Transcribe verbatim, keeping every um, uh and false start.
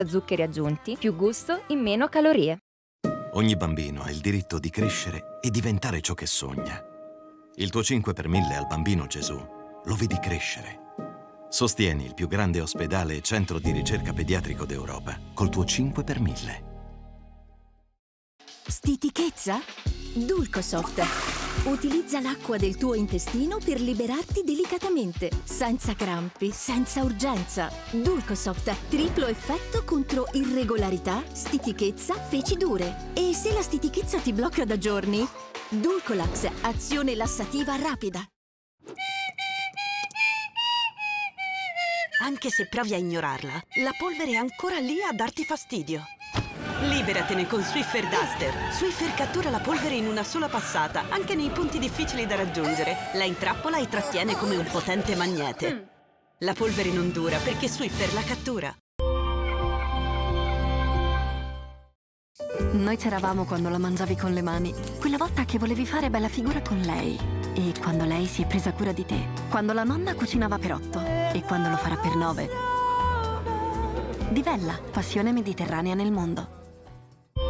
Zuccheri aggiunti, più gusto in meno calorie. Ogni bambino ha il diritto di crescere e diventare ciò che sogna. Il tuo cinque per mille al Bambino Gesù lo vedi crescere. Sostieni il più grande ospedale e centro di ricerca pediatrico d'Europa col tuo cinque per mille. Stitichezza? Dulcosoft. Utilizza l'acqua del tuo intestino per liberarti delicatamente, senza crampi, senza urgenza. Dulcosoft, triplo effetto contro irregolarità, stitichezza, feci dure. E se la stitichezza ti blocca da giorni? Dulcolax, azione lassativa rapida. Anche se provi a ignorarla, la polvere è ancora lì a darti fastidio. Liberatene con Swiffer Duster. Swiffer cattura la polvere in una sola passata, anche nei punti difficili da raggiungere. La intrappola e trattiene come un potente magnete. La polvere non dura perché Swiffer la cattura. Noi c'eravamo quando la mangiavi con le mani. Quella volta che volevi fare bella figura con lei. E quando lei si è presa cura di te. Quando la nonna cucinava per otto. E quando lo farà per nove. Divella, passione mediterranea nel mondo.